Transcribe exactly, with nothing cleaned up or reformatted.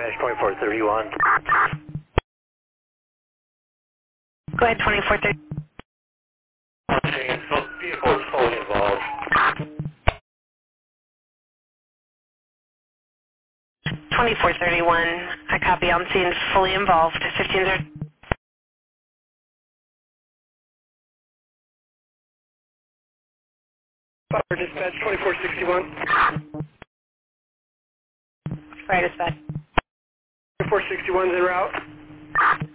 dispatch twenty-four thirty-one. Go ahead, twenty-four thirty. Vehicle is fully involved. twenty-four thirty-one. I copy. On scene, fully involved. fifteen thirty. Fire dispatch twenty-four sixty-one. Fire dispatch. twenty-four sixty-one is en route.